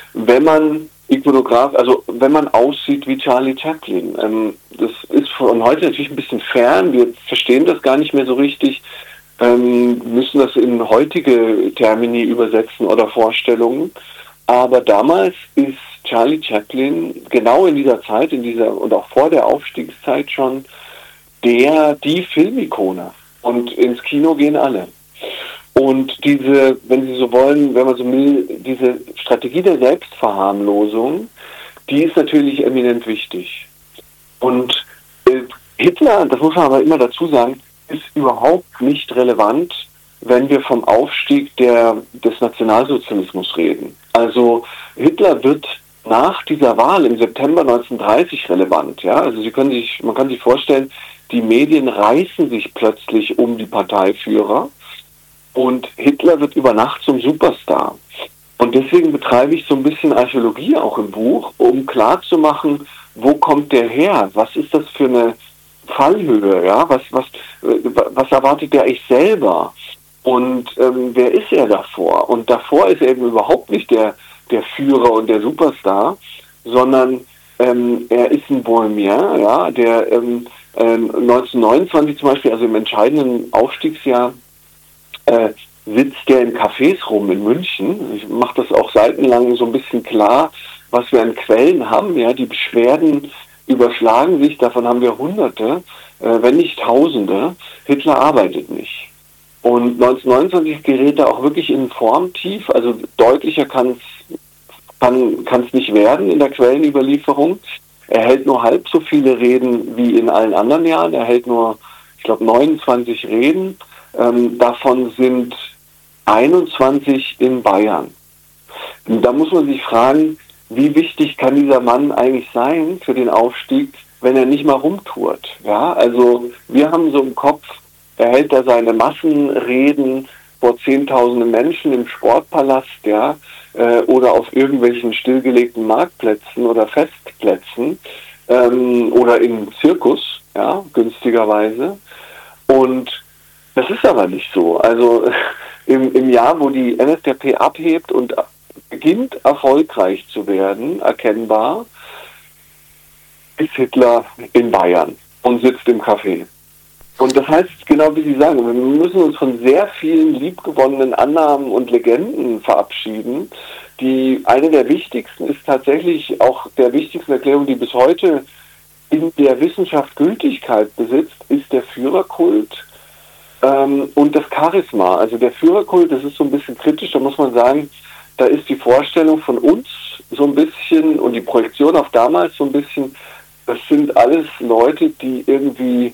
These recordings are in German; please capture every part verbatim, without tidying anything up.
wenn man Ikonograf, also wenn man aussieht wie Charlie Chaplin. Ähm, das ist von heute natürlich ein bisschen fern, wir verstehen das gar nicht mehr so richtig, ähm, müssen das in heutige Termini übersetzen oder Vorstellungen. Aber damals ist Charlie Chaplin genau in dieser Zeit, in dieser und auch vor der Aufstiegszeit schon der, die Filmikone. Und ins Kino gehen alle. Und diese, wenn Sie so wollen, wenn man so will, diese Strategie der Selbstverharmlosung, die ist natürlich eminent wichtig. Und äh, Hitler, das muss man aber immer dazu sagen, ist überhaupt nicht relevant, wenn wir vom Aufstieg der, des Nationalsozialismus reden. Also Hitler wird nach dieser Wahl im September neunzehnhundertdreißig relevant. Ja? Also Sie können sich, man kann sich vorstellen, die Medien reißen sich plötzlich um die Parteiführer und Hitler wird über Nacht zum Superstar. Und deswegen betreibe ich so ein bisschen Archäologie auch im Buch, um klarzumachen, wo kommt der her? Was ist das für eine Fallhöhe? Ja? Was, was, was erwartet der ich selber? Und ähm, wer ist er davor? Und davor ist er eben überhaupt nicht der, der Führer und der Superstar, sondern ähm, er ist ein Bohemian, ja, der ähm, ähm, neunzehnhundertneunundzwanzig zum Beispiel, also im entscheidenden Aufstiegsjahr, äh, sitzt der in Cafés rum in München. Ich mache das auch seitenlang so ein bisschen klar, was wir an Quellen haben. Ja, die Beschwerden überschlagen sich, davon haben wir Hunderte, äh, wenn nicht Tausende. Hitler arbeitet nicht. Und neunzehnhundertneunundzwanzig gerät er auch wirklich in Formtief, also deutlicher kann es kann, kann's nicht werden in der Quellenüberlieferung. Er hält nur halb so viele Reden wie in allen anderen Jahren. Er hält nur, ich glaube, neunundzwanzig Reden. Ähm, davon sind einundzwanzig in Bayern. Und da muss man sich fragen, wie wichtig kann dieser Mann eigentlich sein für den Aufstieg, wenn er nicht mal rumtourt. Ja, also wir haben so im Kopf, er hält da seine Massenreden vor zehntausenden Menschen im Sportpalast, ja, äh, oder auf irgendwelchen stillgelegten Marktplätzen oder Festplätzen ähm, oder im Zirkus, ja, günstigerweise. Und das ist aber nicht so. Also im, im Jahr, wo die N S D A P abhebt und beginnt erfolgreich zu werden, erkennbar, ist Hitler in Bayern und sitzt im Café. Und das heißt, genau wie Sie sagen, wir müssen uns von sehr vielen liebgewonnenen Annahmen und Legenden verabschieden. Die, eine der wichtigsten ist tatsächlich auch der wichtigsten Erklärung, die bis heute in der Wissenschaft Gültigkeit besitzt, ist der Führerkult ähm, und das Charisma. Also der Führerkult, das ist so ein bisschen kritisch, da muss man sagen, da ist die Vorstellung von uns so ein bisschen und die Projektion auf damals so ein bisschen, das sind alles Leute, die irgendwie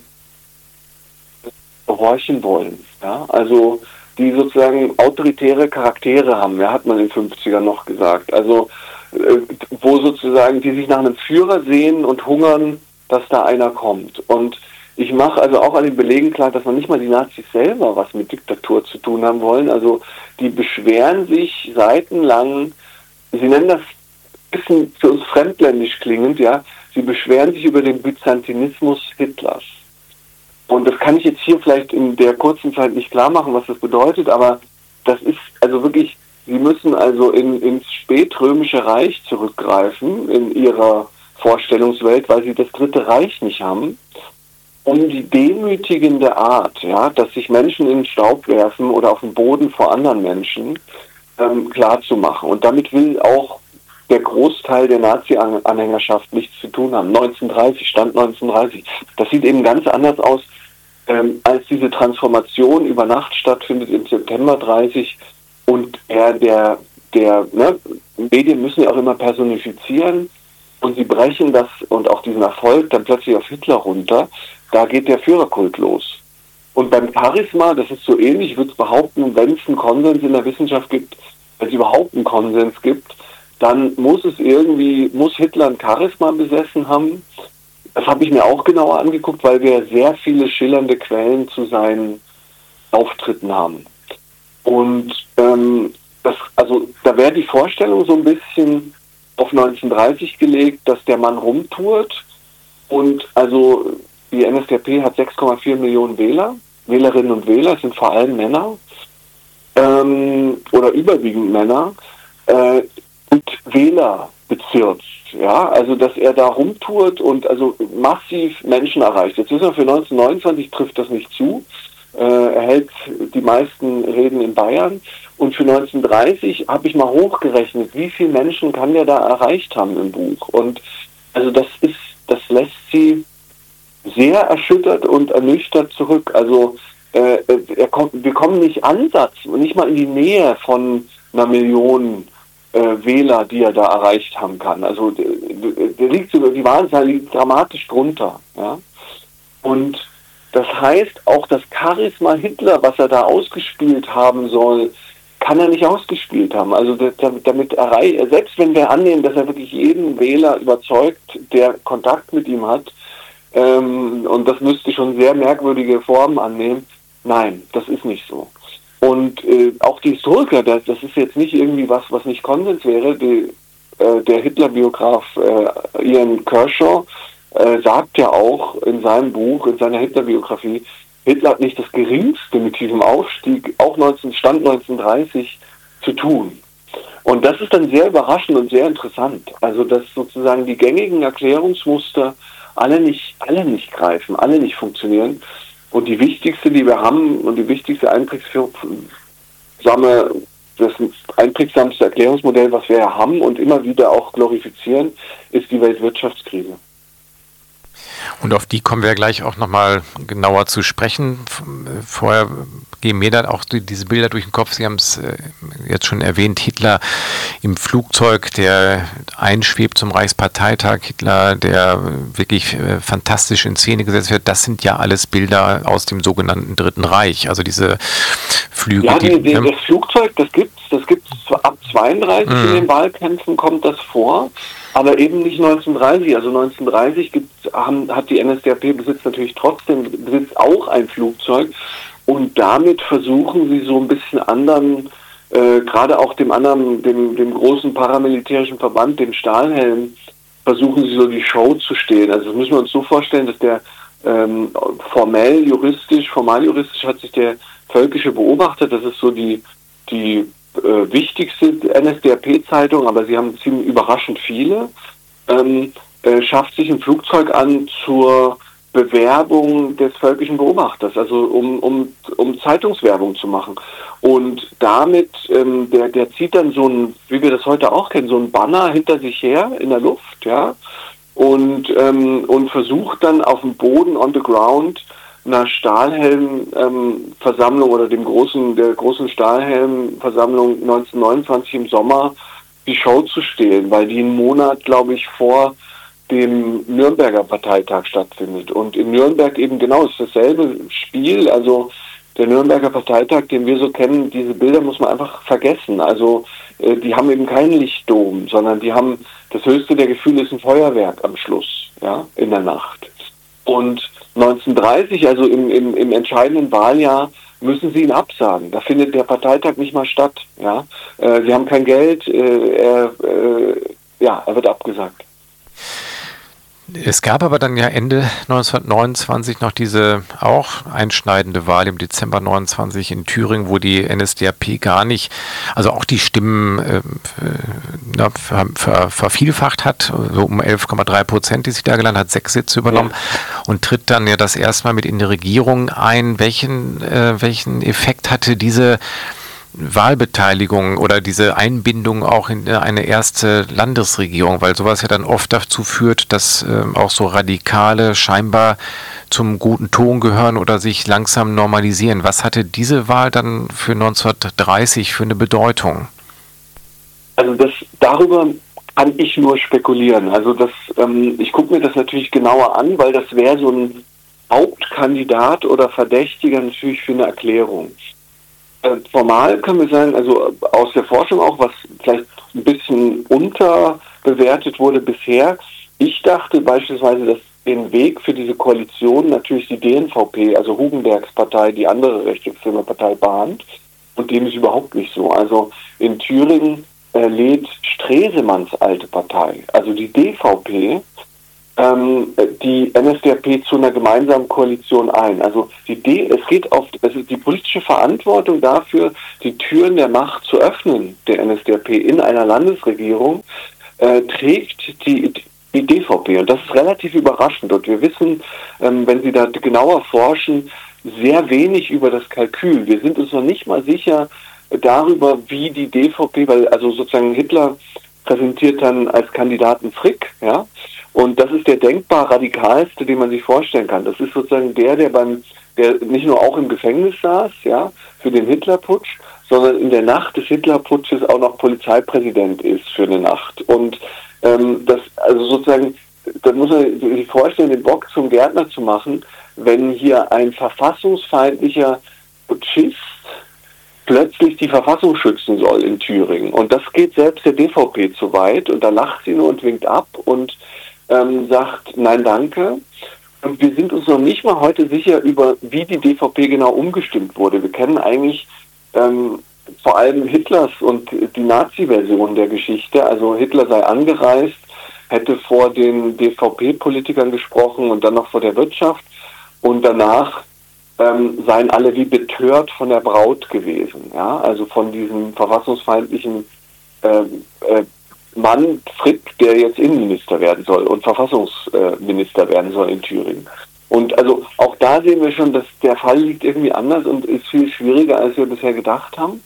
horchen wollen. Ja? Also die sozusagen autoritäre Charaktere haben, ja, hat man in den fünfzigern noch gesagt. Also äh, wo sozusagen die sich nach einem Führer sehen und hungern, dass da einer kommt. Und ich mache also auch an den Belegen klar, dass man nicht mal die Nazis selber was mit Diktatur zu tun haben wollen. Also die beschweren sich seitenlang, sie nennen das ein bisschen für uns fremdländisch klingend, ja, sie beschweren sich über den Byzantinismus Hitlers. Und das kann ich jetzt hier vielleicht in der kurzen Zeit nicht klar machen, was das bedeutet, aber das ist also wirklich, sie müssen also in, ins spätrömische Reich zurückgreifen, in ihrer Vorstellungswelt, weil sie das Dritte Reich nicht haben, um die demütigende Art, ja, dass sich Menschen in den Staub werfen oder auf den Boden vor anderen Menschen, ähm, klar zu machen. Und damit will auch der Großteil der Nazi-Anhängerschaft nichts zu tun haben. neunzehnhundertdreißig, Stand neunzehnhundertdreißig. Das sieht eben ganz anders aus, ähm, als diese Transformation über Nacht stattfindet im September dreißig und er der, der, ne, Medien müssen ja auch immer personifizieren und sie brechen das und auch diesen Erfolg dann plötzlich auf Hitler runter. Da geht der Führerkult los. Und beim Charisma, das ist so ähnlich, ich würde es behaupten, wenn es einen Konsens in der Wissenschaft gibt, wenn es überhaupt einen Konsens gibt, dann muss es irgendwie, muss Hitler ein Charisma besessen haben. Das habe ich mir auch genauer angeguckt, weil wir sehr viele schillernde Quellen zu seinen Auftritten haben. Und ähm, das, also da wäre die Vorstellung so ein bisschen auf neunzehnhundertdreißig gelegt, dass der Mann rumtourt und also die N S D A P hat sechs Komma vier Millionen Wähler, Wählerinnen und Wähler, es sind vor allem Männer ähm, oder überwiegend Männer. Äh, und Wähler bezirzt. Ja, also dass er da rumtourt und also massiv Menschen erreicht. Jetzt wissen wir, für neunzehnhundertneunundzwanzig trifft das nicht zu. Äh, er hält die meisten Reden in Bayern. Und für neunzehnhundertdreißig habe ich mal hochgerechnet, wie viele Menschen kann der da erreicht haben im Buch. Und also das ist, das lässt sie sehr erschüttert und ernüchtert zurück. Also äh, er kommt, wir kommen nicht Ansatz, nicht mal in die Nähe von einer Million Äh, Wähler, die er da erreicht haben kann. Also der, der liegt sogar, die Wahlzahl liegt dramatisch drunter. Ja? Und das heißt, auch das Charisma Hitler, was er da ausgespielt haben soll, kann er nicht ausgespielt haben. Also damit, damit erreicht, selbst wenn wir annehmen, dass er wirklich jeden Wähler überzeugt, der Kontakt mit ihm hat, ähm, und das müsste schon sehr merkwürdige Formen annehmen, nein, das ist nicht so. Und äh, auch die Historiker, das, das ist jetzt nicht irgendwie was, was nicht Konsens wäre. Die, äh, der Hitler-Biograf äh, Ian Kershaw äh, sagt ja auch in seinem Buch, in seiner Hitler-Biografie, Hitler hat nicht das Geringste mit diesem Aufstieg, auch neunzehn, Stand neunzehnhundertdreißig, zu tun. Und das ist dann sehr überraschend und sehr interessant. Also dass sozusagen die gängigen Erklärungsmuster alle nicht, alle nicht greifen, alle nicht funktionieren. Und die wichtigste, die wir haben, und die wichtigste einprägsame, das einprägsamste Erklärungsmodell, was wir ja haben und immer wieder auch glorifizieren, ist die Weltwirtschaftskrise. Und auf die kommen wir gleich auch nochmal genauer zu sprechen. Vorher gehen mir dann auch diese Bilder durch den Kopf. Sie haben es jetzt schon erwähnt, Hitler im Flugzeug, der einschwebt zum Reichsparteitag, Hitler, der wirklich fantastisch in Szene gesetzt wird. Das sind ja alles Bilder aus dem sogenannten Dritten Reich. Also diese Flüge. Ja, die, die, das Flugzeug, das gibt's, das gibt's ab zweiunddreißig mhm. in den Wahlkämpfen kommt das vor. Aber eben nicht neunzehnhundertdreißig. Also neunzehnhundertdreißig gibt's, haben, hat die N S D A P besitzt natürlich trotzdem, besitzt auch ein Flugzeug. Und damit versuchen sie so ein bisschen anderen, äh, gerade auch dem anderen, dem, dem großen paramilitärischen Verband, dem Stahlhelm, versuchen sie so die Show zu stehlen. Also das müssen wir uns so vorstellen, dass der ähm, formell juristisch, formal juristisch hat sich der völkische Beobachter, das ist so die, die Äh, wichtigste N S D A P-Zeitung, aber sie haben ziemlich überraschend viele, ähm, äh, schafft sich ein Flugzeug an zur Bewerbung des völkischen Beobachters, also um, um, um Zeitungswerbung zu machen. Und damit, ähm, der, der zieht dann so ein, wie wir das heute auch kennen, so ein Banner hinter sich her in der Luft, ja, und, ähm, und versucht dann auf dem Boden, on the ground, einer Stahlhelm-Versammlung ähm, oder dem großen, der großen Stahlhelm-Versammlung neunzehnhundertneunundzwanzig im Sommer die Show zu stehlen, weil die einen Monat, glaube ich, vor dem Nürnberger Parteitag stattfindet. Und in Nürnberg eben genau ist dasselbe Spiel, also der Nürnberger Parteitag, den wir so kennen, diese Bilder muss man einfach vergessen. Also äh, die haben eben keinen Lichtdom, sondern die haben, das höchste der Gefühle ist ein Feuerwerk am Schluss, ja, in der Nacht. Und neunzehnhundertdreißig, also im, im, im entscheidenden Wahljahr, müssen sie ihn absagen. Da findet der Parteitag nicht mal statt. Ja, äh, sie haben kein Geld, äh, er, äh, ja, er wird abgesagt. Es gab aber dann ja Ende neunzehnhundertneunundzwanzig noch diese auch einschneidende Wahl im Dezember neunundzwanzig in Thüringen, wo die N S D A P gar nicht, also auch die Stimmen äh, ver, ver, vervielfacht hat, so um elf Komma drei Prozent, die sich da gelandet hat, sechs Sitze übernommen, ja, und tritt dann ja das erste Mal mit in die Regierung ein. Welchen, äh, welchen Effekt hatte diese Wahlbeteiligung oder diese Einbindung auch in eine erste Landesregierung, weil sowas ja dann oft dazu führt, dass äh, auch so Radikale scheinbar zum guten Ton gehören oder sich langsam normalisieren. Was hatte diese Wahl dann für neunzehnhundertdreißig für eine Bedeutung? Also das darüber kann ich nur spekulieren. Also das, ähm, ich gucke mir das natürlich genauer an, weil das wäre so ein Hauptkandidat oder Verdächtiger natürlich für eine Erklärung. Formal können wir sagen, also aus der Forschung auch, was vielleicht ein bisschen unterbewertet wurde bisher. Ich dachte beispielsweise, dass den Weg für diese Koalition natürlich die D N V P, also Hugenbergs Partei, die andere rechtsextreme Partei, bahnt. Und dem ist überhaupt nicht so. Also in Thüringen äh, lädt Stresemanns alte Partei, also die D V P, ähm, die N S D A P zu einer gemeinsamen Koalition ein. Also die D, es geht auf, also die politische Verantwortung dafür, die Türen der Macht zu öffnen, der N S D A P in einer Landesregierung, äh, trägt die, die D V P. Und das ist relativ überraschend. Und wir wissen, ähm, wenn Sie da genauer forschen, sehr wenig über das Kalkül. Wir sind uns noch nicht mal sicher darüber, wie die D V P, weil also sozusagen Hitler präsentiert dann als Kandidaten Frick, ja, und das ist der denkbar radikalste, den man sich vorstellen kann. Das ist sozusagen der, der beim, der nicht nur auch im Gefängnis saß, ja, für den Hitlerputsch, sondern in der Nacht des Hitlerputsches auch noch Polizeipräsident ist für eine Nacht. Und ähm, das, also sozusagen, da muss man sich vorstellen, den Bock zum Gärtner zu machen, wenn hier ein verfassungsfeindlicher Putschist plötzlich die Verfassung schützen soll in Thüringen. Und das geht selbst der D V P zu weit. Und da lacht sie nur und winkt ab und ähm, sagt, nein, danke. Und wir sind uns noch nicht mal heute sicher über, wie die D V P genau umgestimmt wurde. Wir kennen eigentlich ähm, vor allem Hitlers und die Nazi-Version der Geschichte. Also Hitler sei angereist, hätte vor den D V P-Politikern gesprochen und dann noch vor der Wirtschaft. Und danach ähm, seien alle wie betört von der Braut gewesen. Ja? Also von diesem verfassungsfeindlichen äh, äh, Mann Frick, der jetzt Innenminister werden soll und Verfassungsminister werden soll in Thüringen. Und also auch da sehen wir schon, dass der Fall liegt irgendwie anders und ist viel schwieriger, als wir bisher gedacht haben.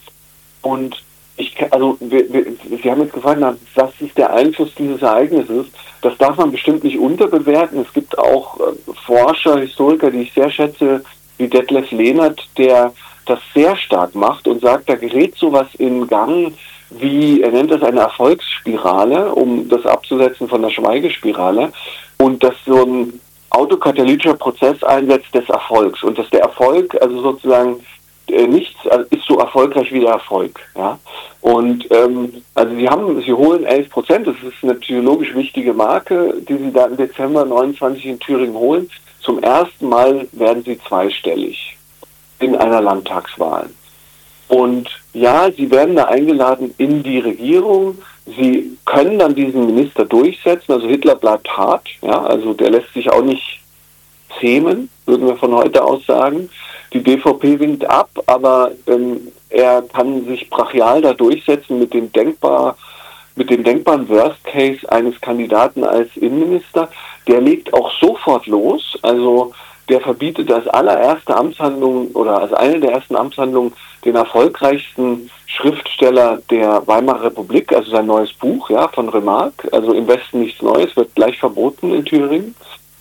Und ich, also wir, wir, Sie haben jetzt gefragt, na, was ist der Einfluss dieses Ereignisses? Das darf man bestimmt nicht unterbewerten. Es gibt auch äh, Forscher, Historiker, die ich sehr schätze, wie Detlef Lehnert, der das sehr stark macht und sagt, da gerät sowas in Gang, wie, er nennt das eine Erfolgsspirale, um das abzusetzen von der Schweigespirale, und dass so ein autokatalytischer Prozess einsetzt des Erfolgs und dass der Erfolg, also sozusagen äh, nichts also ist so erfolgreich wie der Erfolg. Ja? Und ähm, also sie haben, sie holen elf Prozent, das ist eine psychologisch wichtige Marke, die sie da im Dezember neunundzwanzig in Thüringen holen. Zum ersten Mal werden sie zweistellig in einer Landtagswahl. Und ja, sie werden da eingeladen in die Regierung. Sie können dann diesen Minister durchsetzen. Also Hitler bleibt hart. Ja, also der lässt sich auch nicht zähmen, würden wir von heute aus sagen. Die D V P winkt ab, aber ähm, er kann sich brachial da durchsetzen mit dem denkbar, mit dem denkbaren Worst Case eines Kandidaten als Innenminister. Der legt auch sofort los. Also der verbietet als allererste Amtshandlung oder als eine der ersten Amtshandlungen den erfolgreichsten Schriftsteller der Weimarer Republik, also sein neues Buch, ja, von Remarque, also im Westen nichts Neues, wird gleich verboten in Thüringen.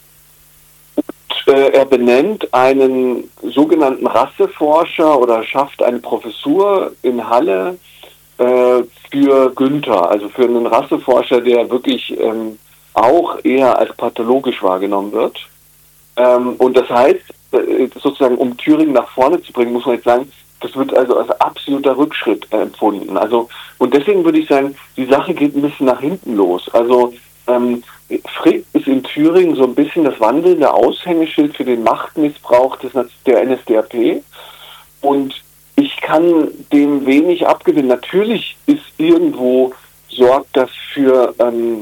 Und äh, er benennt einen sogenannten Rasseforscher oder schafft eine Professur in Halle äh, für Günther, also für einen Rasseforscher, der wirklich ähm, auch eher als pathologisch wahrgenommen wird. Ähm, und das heißt, äh, sozusagen, um Thüringen nach vorne zu bringen, muss man jetzt sagen, das wird also als absoluter Rückschritt äh, empfunden. Also, und deswegen würde ich sagen, die Sache geht ein bisschen nach hinten los. Also, ähm, Frick ist in Thüringen so ein bisschen das wandelnde Aushängeschild für den Machtmissbrauch des, der N S D A P. Und ich kann dem wenig abgewinnen. Natürlich ist irgendwo, sorgt das für, ähm,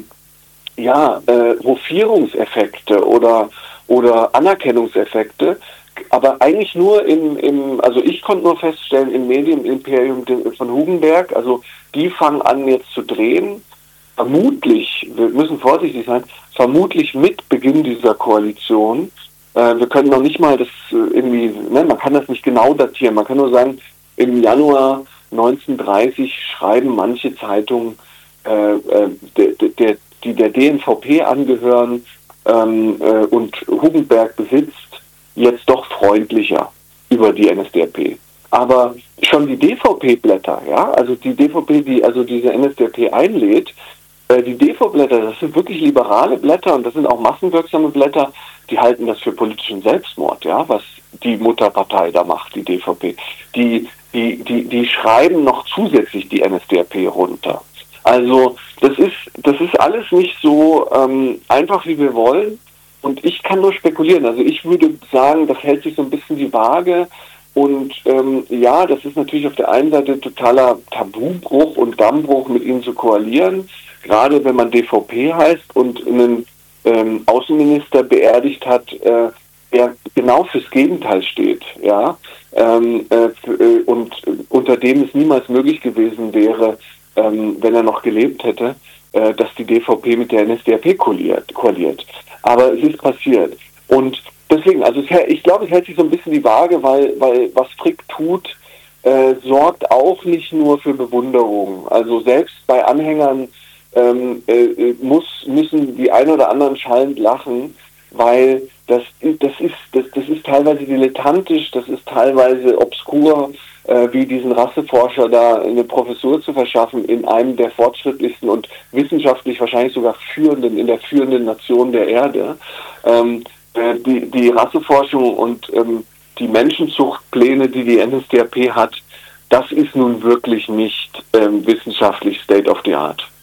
ja, äh, Hofierungseffekte oder, oder Anerkennungseffekte. Aber eigentlich nur im, im, also ich konnte nur feststellen, im Medienimperium von Hugenberg, also die fangen an jetzt zu drehen, vermutlich, wir müssen vorsichtig sein, vermutlich mit Beginn dieser Koalition, äh, wir können noch nicht mal das irgendwie, ne, man kann das nicht genau datieren, man kann nur sagen, im Januar neunzehnhundertdreißig schreiben manche Zeitungen, äh, äh, der, der, die der D N V P angehören ähm, äh, und Hugenberg besitzt, jetzt doch freundlicher über die N S D A P. Aber schon die D V P-Blätter, ja, also die D V P, die also diese N S D A P einlädt, äh, die D V P-Blätter, das sind wirklich liberale Blätter und das sind auch massenwirksame Blätter, die halten das für politischen Selbstmord, ja, was die Mutterpartei da macht, die D V P. Die, die, die, die schreiben noch zusätzlich die N S D A P runter. Also das ist, das ist alles nicht so ähm, einfach, wie wir wollen. Und ich kann nur spekulieren. Also ich würde sagen, das hält sich so ein bisschen die Waage. Und ähm, ja, das ist natürlich auf der einen Seite totaler Tabubruch und Dammbruch, mit ihnen zu koalieren. Gerade wenn man D V P heißt und einen ähm, Außenminister beerdigt hat, äh, der genau fürs Gegenteil steht. Ja, ähm, äh, und unter dem es niemals möglich gewesen wäre, ähm, wenn er noch gelebt hätte, äh, dass die D V P mit der N S D A P koaliert. koaliert. Aber es ist passiert. Und deswegen, also es, ich glaube, es hält sich so ein bisschen die Waage, weil, weil was Frick tut, äh, sorgt auch nicht nur für Bewunderung. Also selbst bei Anhängern ähm, äh, muss, müssen die ein oder anderen schallend lachen, weil das, das, ist, das, das ist teilweise dilettantisch, das ist teilweise obskur, äh, wie diesen Rasseforscher da eine Professur zu verschaffen in einem der fortschrittlichsten und wissenschaftlich wahrscheinlich sogar führenden, in der führenden Nation der Erde. Ähm, äh, die, die Rasseforschung und ähm, die Menschenzuchtpläne, die die N S D A P hat, das ist nun wirklich nicht ähm, wissenschaftlich State of the Art.